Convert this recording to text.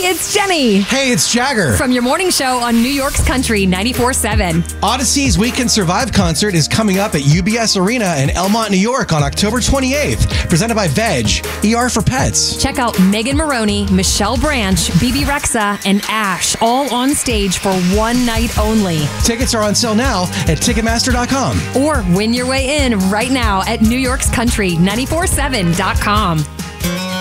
it's Jenny. Hey, it's Jagger. From your morning show on New York's Country 94.7. Odyssey's We Can Survive concert is coming up at UBS Arena in Elmont, New York on October 28th. Presented by Veg, ER for Pets. Check out Megan Maroney, Michelle Branch, BB Rexa, and Ash all on stage for one night only. Tickets are on sale now at Ticketmaster.com. Or win your way in right now at NewYork'sCountry947.com.